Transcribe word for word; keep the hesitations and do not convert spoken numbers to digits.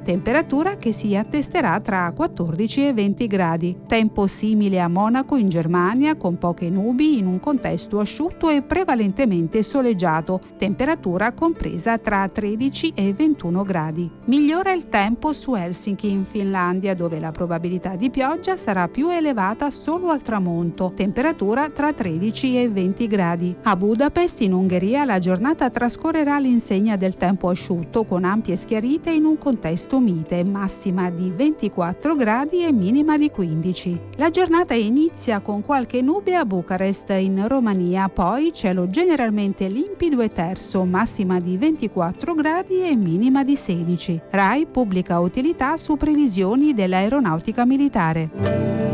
temperatura che si attesterà tra quattordici e venti gradi. Tempo simile a Monaco in Germania, con poche nubi in un contesto asciutto e prevalentemente soleggiato, temperatura compresa tra tredici e ventuno gradi. Migliora il tempo su Helsinki in Finlandia, dove la probabilità di pioggia sarà più elevata solo al tramonto, temperatura tra tredici e venti gradi. A Budapest in Ungheria la giornata trascorrerà all'insegna del tempo asciutto, con ampie schiarite in un contesto mite, massima di ventiquattro gradi e minima di quindici. La giornata inizia con qualche nube a Bucarest in Romania, poi cielo generalmente limpido e terso, massima di ventiquattro gradi e minima di sedici. RAI pubblica utilità su previsioni dell'aeronautica militare.